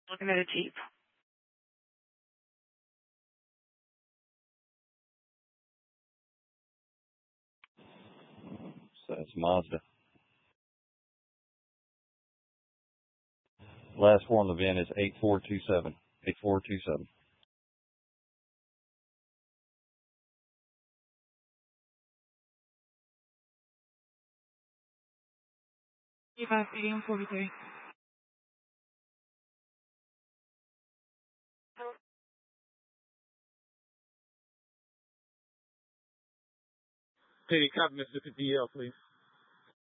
Looking at a Jeep. So it's Mazda. Last four on the VIN is 8427. 8427. Eva, 43. Hey, copy Mississippi DL, please.